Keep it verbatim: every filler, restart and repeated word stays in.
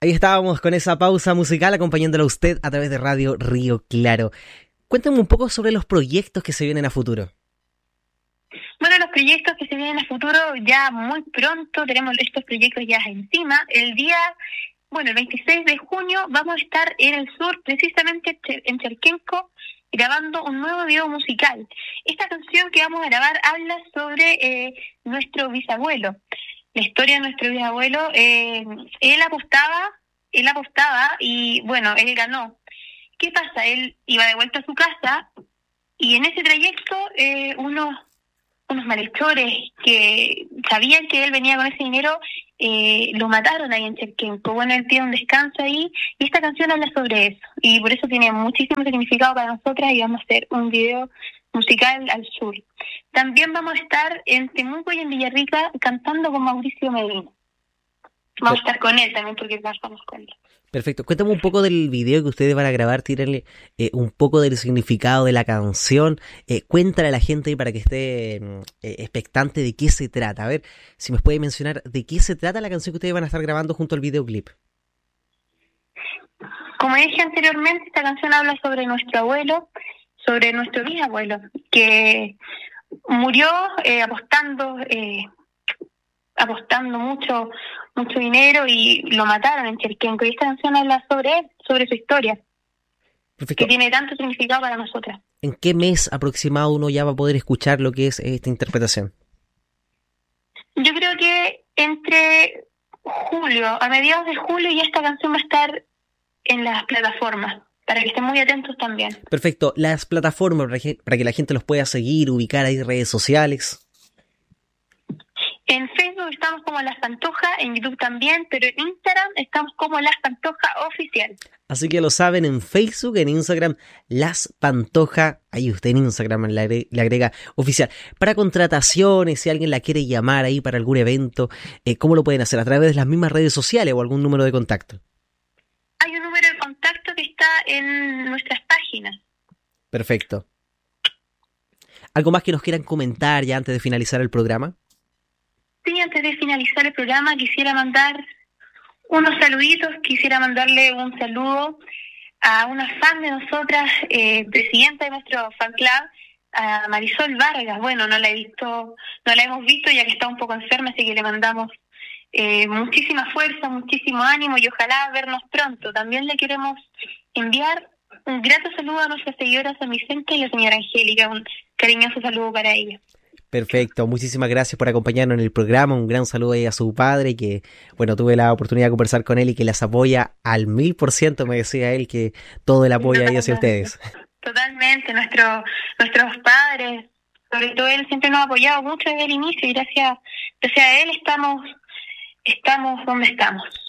Ahí estábamos con esa pausa musical acompañándolo a usted a través de Radio Río Claro. Cuéntame un poco sobre los proyectos que se vienen a futuro. Bueno, los proyectos que se vienen a futuro ya muy pronto, tenemos estos proyectos ya encima. El día, bueno, el veintiséis de junio vamos a estar en el sur, precisamente en Cherquenco, grabando un nuevo video musical. Esta canción que vamos a grabar habla sobre eh, nuestro bisabuelo. La historia de nuestro bisabuelo, eh, él apostaba, él apostaba y bueno, él ganó. ¿Qué pasa? Él iba de vuelta a su casa y en ese trayecto eh, unos unos malhechores que sabían que él venía con ese dinero, eh, lo mataron ahí en Cherquenco. Bueno, él tiene un descanso ahí y esta canción habla sobre eso y por eso tiene muchísimo significado para nosotras y vamos a hacer un video musical al sur. También vamos a estar en Temuco y en Villarrica cantando con Mauricio Medina. Vamos a estar con él también porque trabajamos con él. Perfecto. Cuéntame un poco del video que ustedes van a grabar, tírenle eh, un poco del significado de la canción. Eh, cuéntale a la gente ahí para que esté eh, expectante de qué se trata. A ver, si me puede mencionar de qué se trata la canción que ustedes van a estar grabando junto al videoclip. Como dije anteriormente, esta canción habla sobre nuestro abuelo, sobre nuestro bisabuelo, que murió eh, apostando, eh, apostando mucho mucho dinero y lo mataron en Cherquenco. Y esta canción habla sobre él, sobre su historia. Perfecto. Que tiene tanto significado para nosotras. ¿En qué mes aproximado uno ya va a poder escuchar lo que es esta interpretación? Yo creo que entre julio, a mediados de julio, ya esta canción va a estar en las plataformas, para que estén muy atentos también. Perfecto. Las plataformas, para que la gente los pueda seguir, ubicar ahí redes sociales. En Facebook estamos como Las Pantojas, en YouTube también, pero en Instagram estamos como Las Pantojas Oficial. Así que lo saben, en Facebook, en Instagram, Las Pantojas, ahí usted en Instagram le agrega, le agrega oficial. Para contrataciones, si alguien la quiere llamar ahí para algún evento, eh, ¿cómo lo pueden hacer? ¿A través de las mismas redes sociales o algún número de contacto? Hay un número de contacto que está en nuestras páginas. Perfecto. ¿Algo más que nos quieran comentar ya antes de finalizar el programa? Sí, antes de finalizar el programa quisiera mandar unos saluditos, quisiera mandarle un saludo a una fan de nosotras, eh, presidenta de nuestro fan club, a Marisol Vargas. Bueno, no la he visto, no la hemos visto ya que está un poco enferma, así que le mandamos eh, muchísima fuerza, muchísimo ánimo y ojalá vernos pronto. También le queremos enviar un grato saludo a nuestras seguidoras San Vicente y a la señora Angélica, un cariñoso saludo para ella. Perfecto, muchísimas gracias por acompañarnos en el programa, un gran saludo ahí a su padre que, bueno, tuve la oportunidad de conversar con él y que las apoya al mil por ciento, me decía él que todo el apoyo ahí hacia ustedes. Totalmente, nuestro, nuestros padres, sobre todo él siempre nos ha apoyado mucho desde el inicio y gracias, gracias a él estamos, estamos donde estamos.